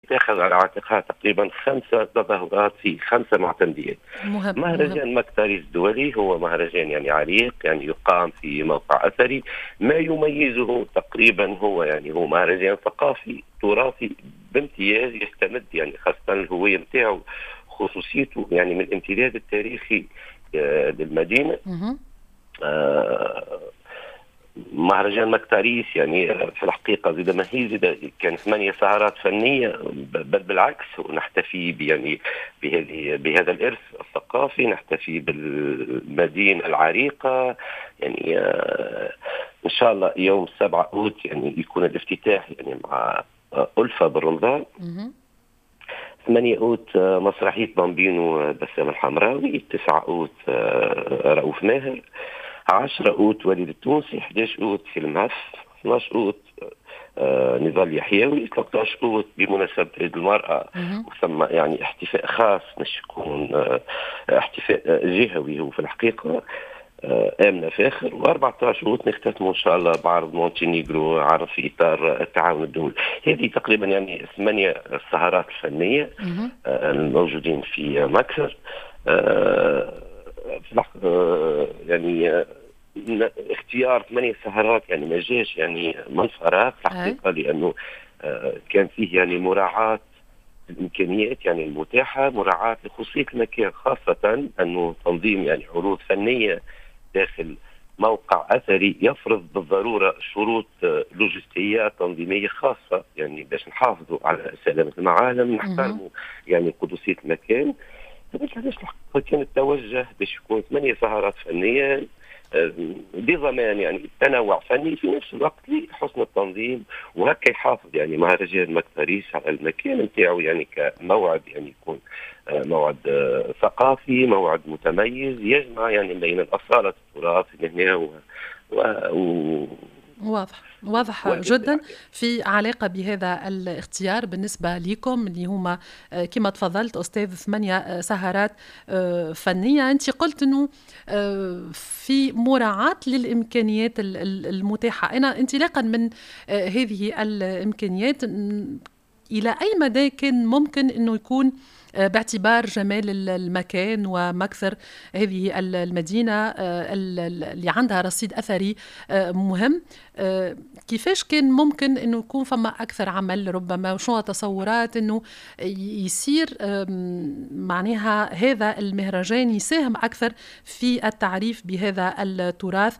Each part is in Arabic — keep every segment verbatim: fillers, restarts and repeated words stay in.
تاخذ على عاتقها تقريبا خمسة تظاهرات في خمسة معتمديات. مهم مهم. مهرجان مكتاريس الدولي هو مهرجان يعني عريق، يعني يقام في موقع أثري. ما يميزه تقريبا هو يعني هو مهرجان ثقافي تراثي بامتياز، يستمد يعني خاصة الهوية نتاعو خصوصيته يعني من الامتداد التاريخي آه، للمدينة. مهم. آه، مهرجان مكتاريس يعني في الحقيقة زي ما هي زي كان ثمانية سهرات فنية، بل بالعكس نحتفي يعني بهذه بهذا الإرث الثقافي، نحتفي بالمدينة العريقة. يعني آه إن شاء الله يوم سبعة أوت يعني يكون الافتتاح يعني مع آه ألفة بالرمضان. مهم. ثمانية أوت آه مسرحية بامبينو بسام الحمراوي. تسعة أوت آه رؤوف ماهر. عشرة أوت وليد التونسي. أحد عشر أوت فيلم هف. اثناشر أوت آه نضال يحيوي. ثلاثة عشر أوت بمناسبة عيد المرأة، مهم. وثم يعني احتفاء خاص مش يكون آه احتفاء جهوي هو في الحقيقة آه آمنة فاخر. و14 أوت نختتموا إن شاء الله بعرض مونتينيغرو، عرض في إطار التعاون الدولي. هذه تقريبا يعني ثمانية السهرات الفنية مهم. آه الموجودين في مكسر. آه آه يعني آه اختيار ثمانية سهرات يعني ما جاش يعني من فراغ في أي. الحقيقة، لأنه آه كان فيه يعني مراعاة الإمكانيات يعني المتاحة، مراعاة لخصوصية المكان، خاصة أنه تنظيم يعني عروض فنية داخل موقع أثري يفرض بالضرورة شروط آه، لوجستية تنظيمية خاصة، يعني باش نحافظوا على سلامة المعالم، مهم. نحترموا يعني قدسية المكان. فبالتالي كان التوجه باش يكون ثمانية سهرات فنية آه، بضمان يعني التنوع فني في نفس الوقت لحسن التنظيم، وهكا يحافظ يعني مهرجان مكتاريس على المكان نتاعو يعني كموعد يعني يكون آه، موعد آه، ثقافي، موعد متميز يجمع يعني بين الأصالة التراث هنا و, و... و... واضح واضح والإبداع جدا. يعني. في علاقة بهذا الاختيار بالنسبة لكم اللي هما آه، كما تفضلت أستاذ ثمانية آه، سهرات آه، فنية. أنت قلت أنه آه، في مراعاة للإمكانيات ال- ال- المتاحة. أنا انطلاقا من آه، هذه الإمكانيات م، إلى أي مدى كان ممكن أنه يكون آه، باعتبار جمال ال- المكان ومكثر هذه ال- المدينة آه، ال- ال- اللي عندها رصيد أثري آه، مهم، آه، كيفاش كان ممكن انه يكون فما اكثر عمل ربما، وشنو تصورات انه ي- يصير آم، معناها هذا المهرجان يساهم اكثر في التعريف بهذا التراث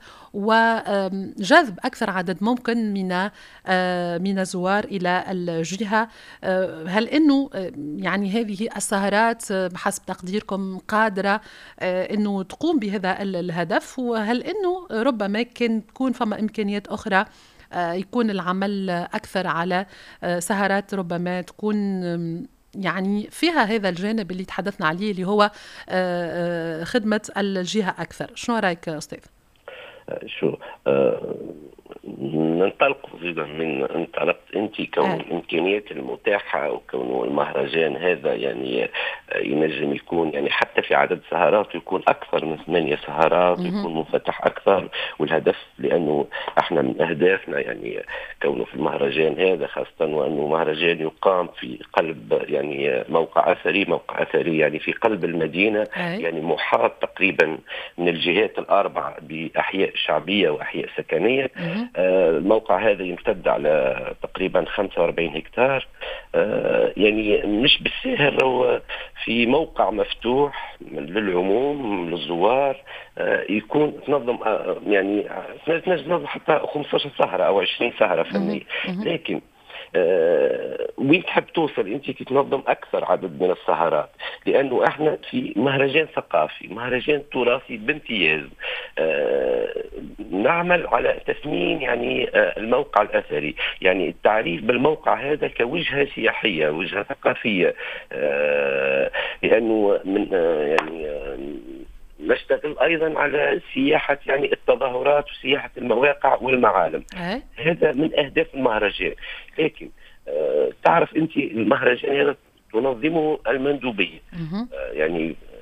وجذب اكثر عدد ممكن من آه، من الزوار الى الجهه. آه، هل انه آه، يعني هذه السهرات آه، بحسب تقديركم قادره آه، انه تقوم بهذا ال- الهدف، وهل انه ربما كان تكون فما امكانيات اخرى آه، يكون العمل اكثر على آه، سهرات ربما تكون آم، يعني فيها هذا الجانب اللي تحدثنا عليه اللي هو آه، آه، خدمة الجهة أكثر. شنو رأيك أستاذ؟ آه، شو آه ننطلق أيضا من انطلقت أنت كون آه. الإمكانيات المتاحة، وكون المهرجان هذا يعني ينجم يكون يعني حتى في عدد سهرات يكون أكثر من ثمانية سهرات، مهم. ويكون منفتح أكثر. والهدف لأنه احنا من أهدافنا يعني كونه في المهرجان هذا خاصة، وأنه مهرجان يقام في قلب يعني موقع أثري، موقع أثري يعني في قلب المدينة، آه. يعني محاط تقريبا من الجهات الأربع بأحياء شعبية وأحياء سكنية. مهم. الموقع هذا يمتد على تقريبا خمسة وأربعين هكتار. يعني مش بالسهل، هو في موقع مفتوح للعموم للزوار، يكون تنظم يعني تنظم حتى خمسة عشر سهرة أو عشرين سهرة مهم. فنية. مهم. لكن أه وين تحب توصل انت كي تنظم اكثر عدد من السهرات؟ لانه احنا في مهرجان ثقافي، مهرجان تراثي بامتياز. أه نعمل على تثمين يعني أه الموقع الاثري، يعني التعريف بالموقع هذا كوجهه سياحيه، وجهه ثقافيه. أه لانه من أه يعني أه نشتغل أيضا على سياحة يعني التظاهرات وسياحة المواقع والمعالم. آه. هذا من أهداف المهرجان. لكن آه تعرف أنت المهرجان هذا تنظمه المندوبية، مهم. آه يعني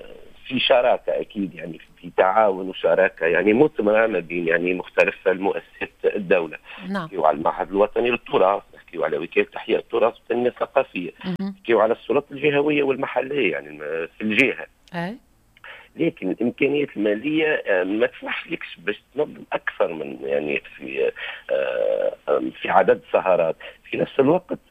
في شراكه اكيد، يعني في تعاون وشراكه يعني مثمره ما بين يعني مختلف المؤسسات الدوله. نعم. نحكيو على المعهد الوطني للتراث، نحكيو على وكاله احياء التراث والتنميه الثقافيه، مهم. نحكيو على السلطات الجهويه والمحليه يعني في الجهه. أي. لكن الامكانيات الماليه ما تسمح لكش باش تنظم اكثر من يعني في آه، في عدد سهرات. في نفس الوقت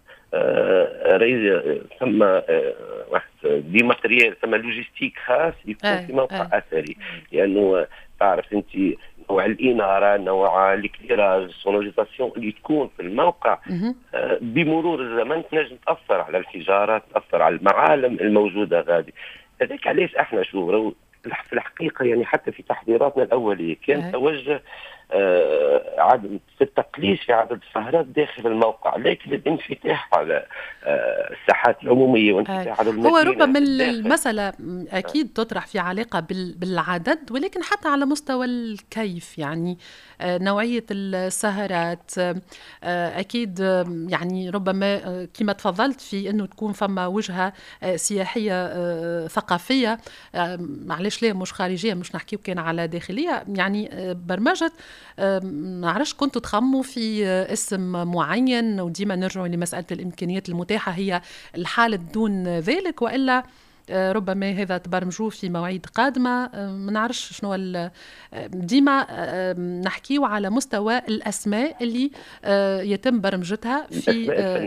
آه، ثم آه، واحد دي ماتريال، ثم لوجيستيك خاص يكون أي. في موقع أي. اثري، لانه تعرف انت نوع الاناره، نوع الكليراج، السونوريزاسيون اللي تكون في الموقع مهم. آه، بمرور الزمن تنجم تاثر على الحجاره، تاثر على المعالم الموجوده غادي. هذاك علاش احنا شو في الحقيقه يعني حتى في تحضيراتنا الاوليه كان أي. توجه آه عدم في التقليص في عدد السهرات داخل الموقع، لكن الانفتاح على آه الساحات العموميه وانفتاح على المدينه. هو ربما الداخل. المسألة أكيد تطرح في علاقة بالعدد، ولكن حتى على مستوى الكيف، يعني آه نوعية السهرات آه أكيد آه يعني ربما آه كما تفضلت في أنه تكون فما وجهة آه سياحية آه ثقافية، آه معلش ليه مش خارجية، مش نحكي كان على داخلية، يعني آه برمجة آه معرفش كنتوا تخموا في آه اسم معين، وديما نرجعوا لمسألة الإمكانيات المتاحة هي الحالة دون ذلك، وإلا ربما هذا تبرمجوه في مواعيد قادمة. ما نعرفش شنو ديما نحكيه على مستوى الأسماء اللي يتم برمجتها في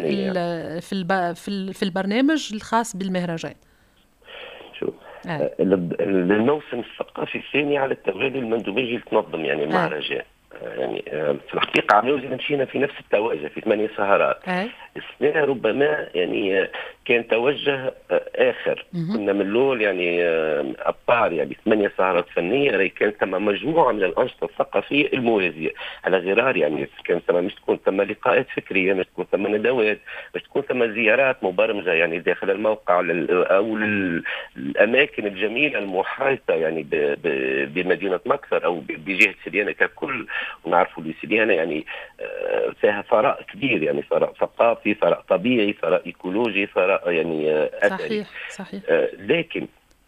في في البرنامج الخاص بالمهرجان. شوف آه. الموسم الثقافي الثاني على التوالي المندوبية اللي تنظم يعني المهرجان آه. يعني في الحقيقة عملوا زي مشينا في نفس التوجه في ثمانية سهرات. السنة ربما يعني كان توجه آخر. مم. كنا من الأول يعني أبطال يعني ثمانية سهرات فنية، راهي كان ثم مجموعة من الأنشطة الثقافية الموازية على غرار، يعني كان ثم مش تكون ثم لقاءات فكرية، مش تكون ثم ندوات، مش تكون ثم زيارات مبرمجة يعني داخل الموقع أو الأماكن الجميلة المحايطة يعني بمدينة مكثر أو بجهة سليانة ككل. ونعرفوا لي سليانة يعني فيها ثراء كبير، يعني ثراء ثقافي، ثراء طبيعي، ثراء إيكولوجي، ثراء يعني أثري. صحيح صحيح. آه لكن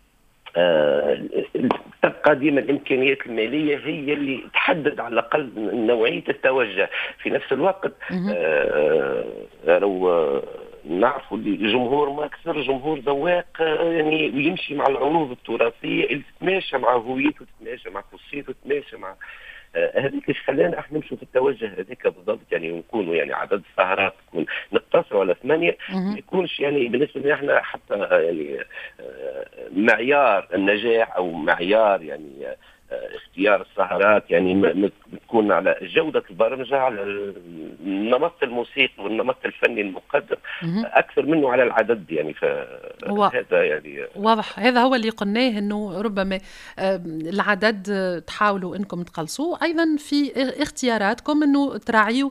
آه تبقى ديما الإمكانيات المالية هي اللي تحدد على الأقل نوعية التوجه. في نفس الوقت آه لو نعرفوا الجمهور ما أكثر جمهور ذواق يعني ويمشي مع العروض التراثية اللي تتماشى مع هويته، تتماشى مع خصيته، تتماشى مع هذيك ايش خلانا احنا نمشوا في التوجه هذيك بالضبط، يعني ونكونوا يعني عدد السهرات تكون نقتصروا على ثمانيه، ما يكونش يعني بالنسبه لنا احنا حتى يعني معيار النجاح او معيار يعني اختيار السهرات يعني تكون على جودة البرمجة، على النمط الموسيقي والنمط الفني المقدم أكثر منه على العدد. يعني فهذا يعني واضح، هذا هو اللي قلناه أنه ربما العدد تحاولوا أنكم تقلصوه، أيضا في اختياراتكم أنه تراعيوا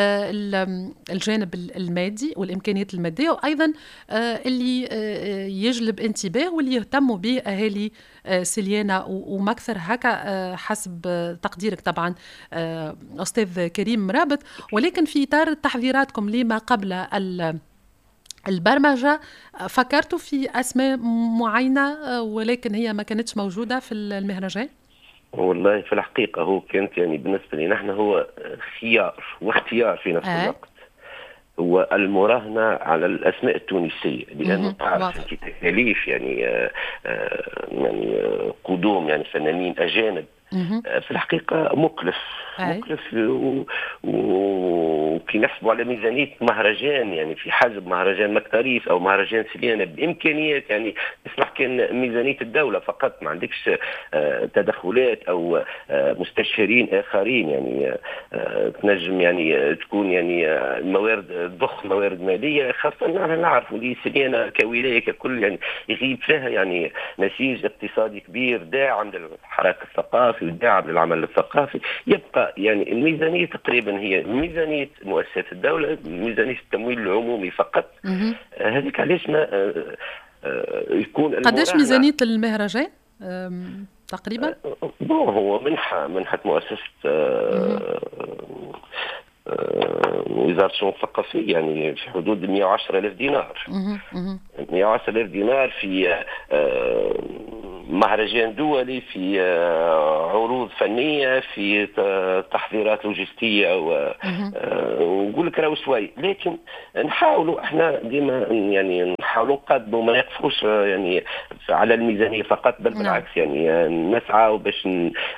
الجانب المادي والإمكانيات المادية، وأيضا اللي يجلب انتباه واللي يهتموا به أهالي سليانة ومكثر هكا حسب تقديرك طبعا أستاذ كريم مرابط. ولكن في إطار تحذيراتكم لما قبل البرمجة فكرتوا في أسماء معينة ولكن هي ما كانتش موجودة في المهرجان؟ والله في الحقيقة هو كانت يعني بالنسبة لنا نحن هو خيار واختيار في نفس آه. الوقت، هو المراهنة على الأسماء التونسية، لأنه تعرف أنت تكاليف يعني آآ آآ يعني آآ قدوم يعني فنانين أجانب في الحقيقة مكلف أي. مكلف وكي نحسبوا على ميزانية مهرجان يعني في حجم مهرجان مكتريف أو مهرجان سليانة بإمكانيات يعني تسمح كان ميزانية الدولة فقط، ما عندكش تدخلات أو مستشارين آخرين يعني تنجم يعني تكون يعني موارد ضخ موارد مالية، خاصة نحن نعرفوا لي سليانة كولاية ككل يعني يغيب فيها يعني نسيج اقتصادي كبير داعم للحراك الثقافي وداعم للعمل الثقافي. يبقى يعني الميزانية تقريبا هي ميزانية مؤسسات الدولة، ميزانية التمويل العمومي فقط. هذيك علاش ما يكون قداش ميزانية المهرجان تقريبا؟ هو منحة منحة مؤسسة وزارة الشؤون الثقافية يعني في حدود مئة وعشرة ألف دينار. مئة وعشرة ألف دينار في مهرجان دولي، في عروض فنية، في تحضيرات لوجستية، ونقول لك راهو شوي. لكن نحاولوا احنا ديما يعني نحاولوا نقدموا، ما نقفوش يعني على الميزانية فقط، بل بالعكس يعني نسعى باش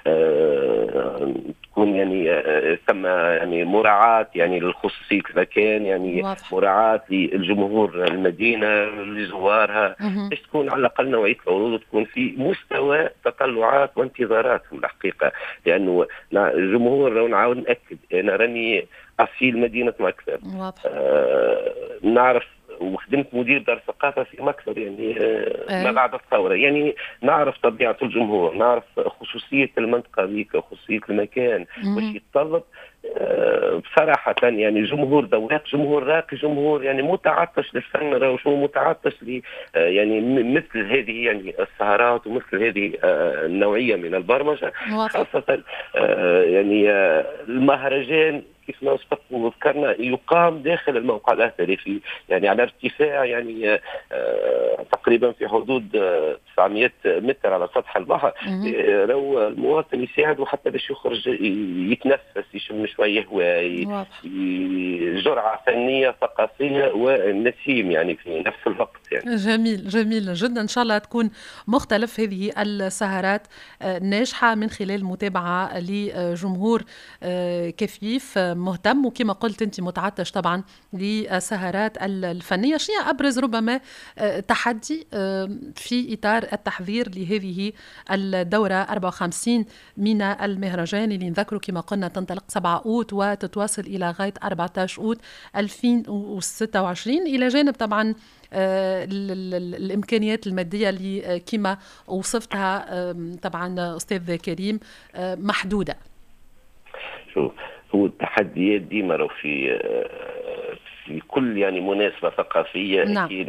تكون يعني ثم يعني مراعاة يعني للخصوصية المكان، يعني واضح. مراعاة للجمهور المدينة لزوارها، باش تكون على الأقل نوعية العروض تكون في مستوى تطلعات وانتظاراتهم الحقيقة. لأنه الجمهور نعاود نأكد، أنا راني أصيل مدينة مكسر، آه نعرف وخدمت مدير دار الثقافة في مكسر يعني آه ما بعد الثورة، يعني نعرف طبيعة الجمهور، نعرف خصوصية المنطقة ذيك، خصوصية المكان واش يتطلب. أه بصراحة يعني جمهور ذواق، جمهور راقي، جمهور يعني متعطش للفن، راهو متعطش ل أه يعني مثل هذه يعني السهرات ومثل هذه أه النوعية من البرمجة، خاصة أه يعني أه المهرجان كيف ما ذكرنا يقام داخل الموقع الأثري في يعني على ارتفاع يعني أه تقريبا في حدود أه تسعمائة متر على سطح البحر. لو المواطن يساعده حتى باش يخرج يتنفس، يشم شويه هواء، جرعه فنيه ثقافيه والنسيم يعني في نفس الوقت يعني. جميل جميل جدا. ان شاء الله تكون مختلف هذه السهرات ناجحه من خلال متابعه لجمهور كفيف مهتم، وكما قلت انت متعطش طبعا للسهرات الفنيه. شنو ابرز ربما تحدي في اطار التحضير لهذه الدوره أربعة وخمسين من المهرجان اللي نذكروا كما قلنا تنطلق سبعة أوت وتتواصل الى غايه أربعة عشر أوت ألفين وستة وعشرين، الى جانب طبعا آه الامكانيات الماديه اللي كما وصفتها آه طبعا استاذ كريم آه محدوده. شوف، هو التحديات ديما راهو في آه في كل يعني مناسبة ثقافية. نعم. أكيد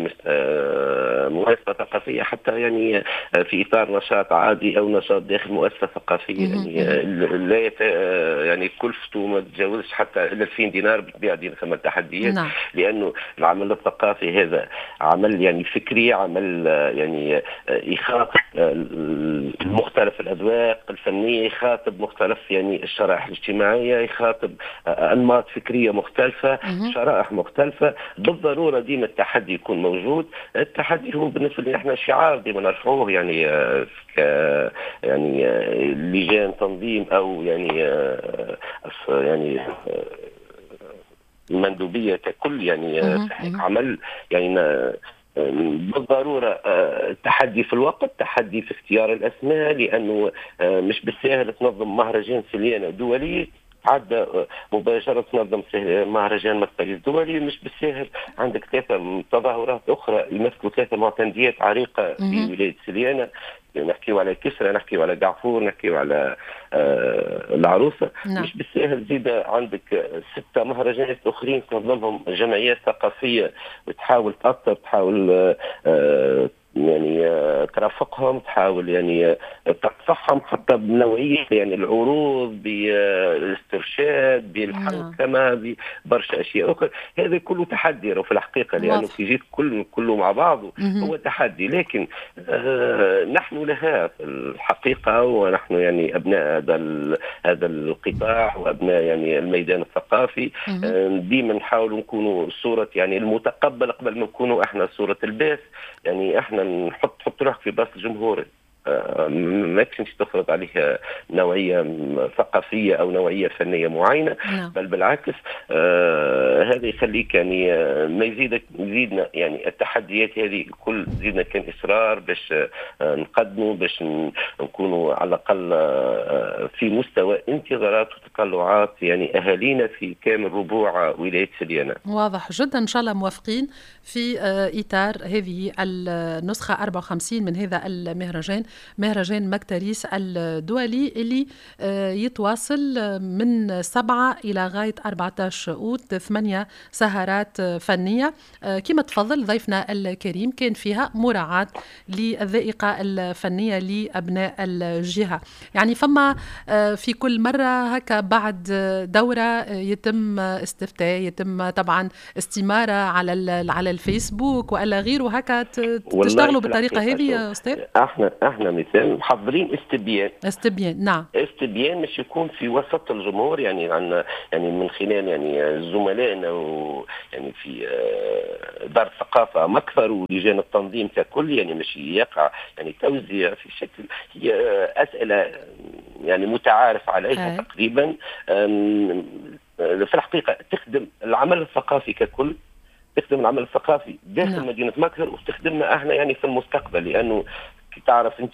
مناسبة ثقافية حتى يعني في إطار نشاط عادي أو نشاط داخل مؤسسة ثقافية يعني لا يت... يعني كلفته ما تتجاوزش حتى إلى ألفين دينار بطبيعة دي ثم التحديات. نعم. لأنه العمل الثقافي هذا عمل يعني فكري، عمل يعني يخاطب مختلف الأذواق الفنية، يخاطب مختلف يعني الشرائح الاجتماعية، يخاطب أنماط فكرية مختلفة، شرائح مختلفة. بالضرورة ديما التحدي يكون موجود. التحدي هو بالنسبة لنا احنا شعار ديما نرفعوه يعني ك يعني لجان تنظيم أو يعني يعني المندوبية ككل يعني عمل يعني بالضرورة التحدي في الوقت، تحدي في اختيار الأسماء، لأنه مش بالسهل تنظم مهرجان سليانة دولي عدى مباشرة تنظم مهرجان مكتري الدولي، مش بالسهل عندك ثلاثة تظاهرات أخرى يمثلوا ثلاثة معتمديات عريقة في ولاية سليانة، نحكيو على كسرى، نحكيو على دعفور، نحكيو على آه العروسة. نعم. مش بالسهل زيد عندك ستة مهرجانات أخرين تنظمهم جمعيات ثقافية وتحاول تأثر، تحاول آه يعني ترافقهم، تحاول يعني تنصحهم حتى بنوعية يعني العروض، بالاسترشاد، بالحوكمة، ببرشا أشياء أخرى. هذا كله تحدي في الحقيقة، لأنه في جيت كله كله مع بعضه هو تحدي. لكن آه نحن لها في الحقيقة، ونحن يعني أبناء هذا هذا القطاع وأبناء يعني الميدان الثقافي، آه ديما نحاول نكونوا صورة يعني المتقبل قبل ما نكونوا احنا صورة الباس. يعني احنا نحط حط روحك في باص الجمهور، آه ما كنتش تفرض عليه نوعية ثقافية أو نوعية فنية معينة. نعم. بل بالعكس آه هذا يخليك يعني آه ما يزيدك يزيدنا يعني التحديات هذه كل زيدنا كان إصرار باش آه نقدموا، باش نكونوا على الأقل آه في مستوى انتظارات وتطلعات يعني أهالينا في كامل ربوع ولاية سليانة. واضح جدا. إن شاء الله موافقين في آه إطار هذه النسخة أربعة وخمسين من هذا المهرجان، مهرجان مكتريس الدولي اللي يتواصل من سبعة إلى غاية أربعة عشر أوت، ثمانية سهرات فنية كما تفضل ضيفنا الكريم، كان فيها مراعاة للذائقة الفنية لأبناء الجهة. يعني فما في كل مرة هكا بعد دورة يتم استفتاء، يتم طبعا استمارة على على الفيسبوك وإلا غيره، هكا تشتغلوا بالطريقة هذه يا أستاذ؟ احنا احنا احنا مثال محضرين استبيان استبيان نعم استبيان مش يكون في وسط الجمهور، يعني عن يعني من خلال يعني زملائنا يعني في دار الثقافه مكثر ولجان التنظيم ككل، يعني مش يقع يعني توزيع في شكل، هي اسئله يعني متعارف عليها هي. تقريبا في الحقيقه تخدم العمل الثقافي ككل، تخدم العمل الثقافي داخل نعم. مدينه مكثر، وتخدمنا احنا يعني في المستقبل، لانه كي تعرف انت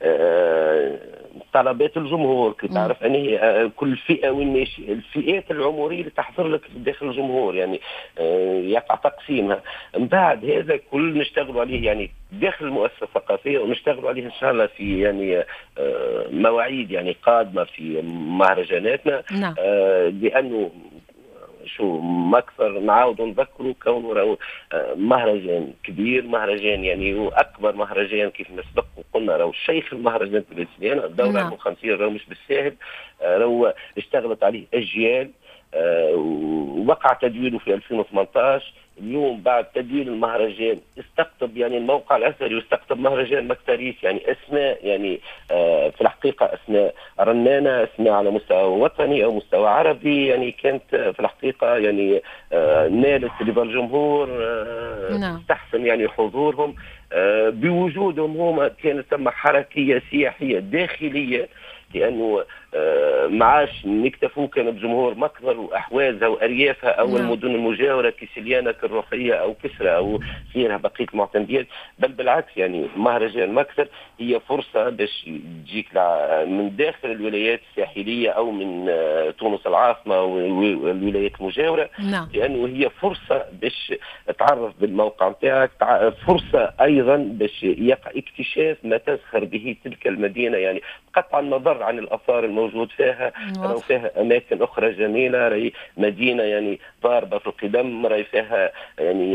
طلبات الجمهور، كي تعرف ان هي كل فئه وين الفئات العمريه اللي تحضر لك داخل الجمهور، يعني يقع تقسيمها. من بعد هذا كل نشتغلوا عليه يعني داخل المؤسسه الثقافيه، ونشتغلوا عليه ان شاء الله في يعني مواعيد يعني قادمه في مهرجاناتنا. نعم. لانه شو مكثر نعاود نذكروا كونه راهو مهرجان كبير، مهرجان يعني هو اكبر مهرجان كيف ما سبق وقلنا، راهو شيخ المهرجان التونسيين، الدوره نعم. الخمسين راهو مش بالساهل، راهو اشتغلت عليه اجيال، ووقع تدويره في ألفين وثمانية عشر. اليوم بعد تدوين المهرجان استقطب يعني الموقع الاثري واستقطب مهرجان مكتريس، يعني اسماء يعني آه في الحقيقه اسماء رنانه، اسماء على مستوى وطني او مستوى عربي، يعني كانت في الحقيقه يعني آه نالت رضا الجمهور، آه نعم. استحسن يعني حضورهم، آه بوجودهم هما كانت ثم حركيه سياحيه داخليه، لانه آه معاش نكتفوا كان بجمهور مكثر واحوازها واريافها او نعم. المدن المجاوره كسليانه الروحيه او كسرى او غيرها بقيه المعتمديات، بل بالعكس يعني مهرجان مكثر هي فرصه باش تجيك من داخل الولايات الساحليه او من آه تونس العاصمه والولايات المجاوره نعم. لانه هي فرصه باش تعرف بالموقع نتاعك، فرصه ايضا باش يقع اكتشاف ما تزخر به تلك المدينه، يعني قطع النظر عن الاثار الموجود فيها، راهي فيها اماكن اخرى جميله، راهي مدينه يعني ضاربه في القدم، راهي فيها يعني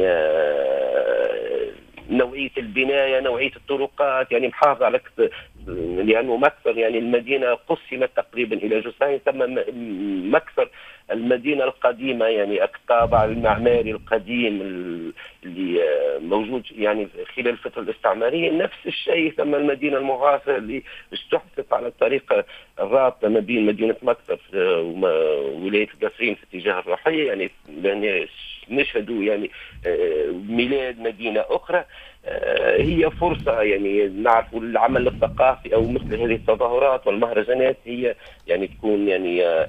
نوعيه البنايه، نوعيه الطرقات، يعني محافظه على لانه مكثر يعني المدينه قسمت تقريبا الى جزئين، ثم مكثر المدينه القديمه يعني الطابع المعماري القديم اللي موجود يعني خلال الفتره الاستعماريه، نفس الشيء ثم المدينه المعاصره اللي استحدثت على الطريقه الرابطه ما بين مدينه مكثر وولايه القصرين في اتجاه الروحيه، يعني لان نشهدوا يعني ميلاد مدينه اخرى. هي فرصة يعني نعرف العمل الثقافي أو مثل هذه التظاهرات والمهرجانات هي يعني تكون يعني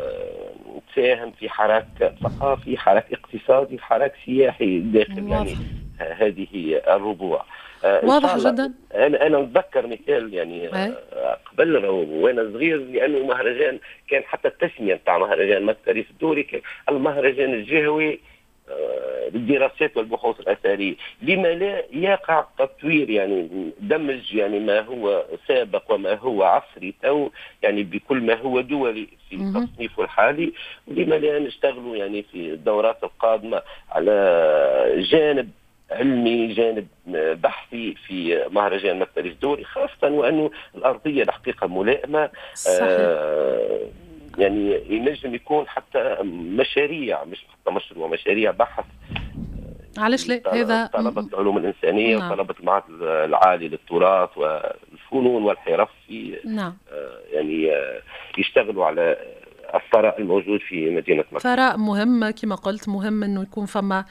تساهم في حراك ثقافي، حراك اقتصادي، حراك سياحي داخل يعني هذه الربوع. واضح جدا. أنا أنا أتذكر مثال يعني قبل وأنا صغير، لأنه مهرجان كان حتى التسمية بتاع مهرجان مكتريس الدوري كان المهرجان الجهوي للدراسات والبحوث الأثرية، لما لا يقع تطوير يعني دمج يعني ما هو سابق وما هو عصري تو يعني بكل ما هو دولي في تصنيفه الحالي، ولما لا نشتغلوا يعني في الدورات القادمة على جانب علمي، جانب بحثي في مهرجان مكتريس الدوري، خاصة وأنه الأرضية الحقيقة ملائمة. آه يعني ينجم يكون حتى مشاريع، مش حتى مشروع، مشاريع بحث. علاش لا؟ هذا طلبة العلوم الإنسانية نعم. وطلبة المعهد العالي للتراث والفنون والحرف في نعم. يعني يشتغلوا على الثراء الموجود في مدينة مكة. ثراء مهم كما قلت، مهم أنه يكون فما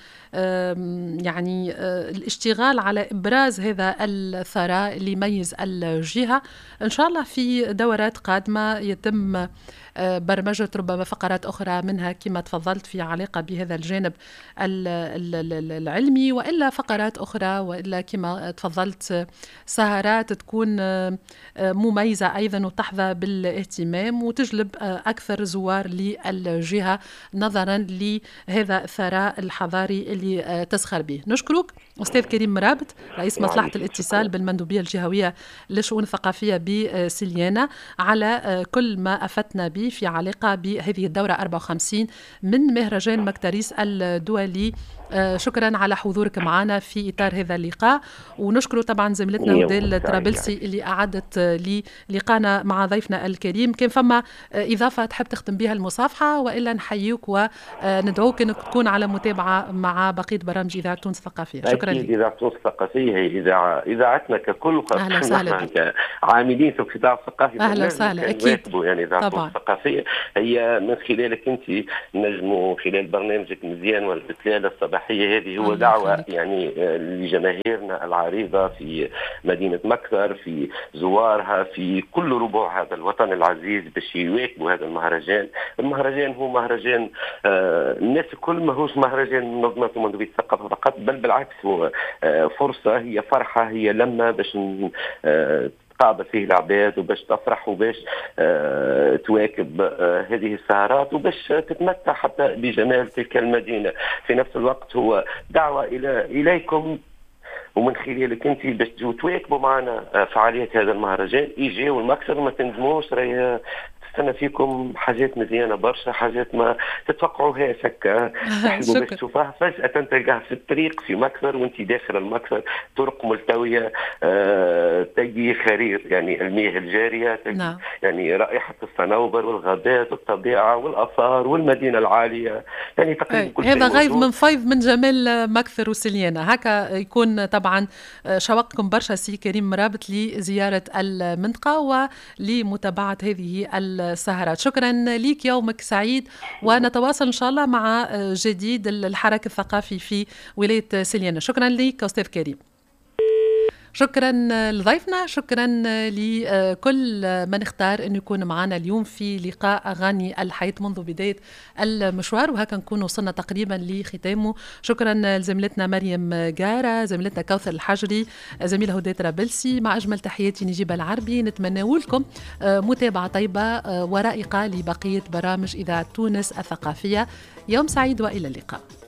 يعني الاشتغال على إبراز هذا الثراء اللي يميز الجهة. إن شاء الله في دورات قادمة يتم برمجة ربما فقرات أخرى منها كما تفضلت في علاقة بهذا الجانب العلمي، وإلا فقرات أخرى، وإلا كما تفضلت سهرات تكون مميزة أيضا وتحظى بالاهتمام وتجلب أكثر زوار للجهة نظرا لهذا الثراء الحضاري اللي تسخر به. نشكرك أستاذ كريم مرابط، رئيس مصلحة الاتصال بالمندوبية الجهوية للشؤون الثقافية بسليانة، على كل ما أفتنا به الثقافي في علاقة بهذه الدورة أربعة وخمسين من مهرجان مكتاريس الدولي. شكرا على حضورك معنا في إطار هذا اللقاء، ونشكر طبعا زميلتنا هدال طرابلسي اللي أعدت لي لقانا مع ضيفنا الكريم. كان فما إضافة تحب تختم بها المصافحة، وإلا نحييك وندعوك أنك تكون على متابعة مع بقية برامج إذاعة تونس الثقافية. شكرا لك. إذاعة تونس الثقافية هي إذاعة إذاعتنا ككل، أهلا وسهلا كعاملين في القطاع الثقافي. أهلا وسهلا. أكيد يعني إذاعة تونس الثقافية هي من خلالك أنت نجموا خلال برنامجك مزيان والبتلالة الصباحية هذه هو دعوة خليك. يعني لجماهيرنا العريضة في مدينة مكثر، في زوارها، في كل ربوع هذا الوطن العزيز باش يواكبوا هذا المهرجان. المهرجان هو مهرجان آه الناس الكل، ما هوش مهرجان منظمة ومندوبية الثقافة فقط، بل بالعكس هو آه فرصة، هي فرحة، هي لما باش آه تقابل فيه العباد وباش تفرح وباش آه تواكب آه هذه السهرات وباش تتمتع حتى بجمال تلك المدينة. في نفس الوقت هو دعوة إلى إليكم ومن خلالك انت باش تجوا تواكبوا معنا فعاليات هذا المهرجان. يجيو المكسر ما تنجموش، راهي تستنى فيكم حاجات مزيانه برشا، حاجات ما تتوقعوهاش هكا تحلموا باش تشوفوها فجاه تلقاها في الطريق في مكسر، وانت داخل المكسر طرق ملتويه، أه تجي خرير يعني المياه الجاريه، نعم. يعني رائحه الصنوبر والغابات والطبيعه والاثار والمدينه العاليه، يعني تقريبا كل شيء هذا غيظ من فيض من جمال مكثر وسليانة. هكا يكون طبعا شوقكم برشا سي كريم مرابط لزيارة المنطقة ولمتابعة هذه السهرات. شكرا لك، يومك سعيد، ونتواصل إن شاء الله مع جديد الحراك الثقافي في ولاية سليانة. شكرا لك أستاذ كريم. شكرا لضيفنا، شكرا لكل من اختار أن يكون معنا اليوم في لقاء أغاني الحياة منذ بداية المشوار، وهكا نكون وصلنا تقريبا لختامه. شكرا لزميلتنا مريم جارة، زميلتنا كوثر الحجري، زميلة هدى طرابلسي، مع أجمل تحياتي نجيب العربي. نتمنى لكم متابعة طيبة ورائقة لبقية برامج إذاعة تونس الثقافية. يوم سعيد وإلى اللقاء.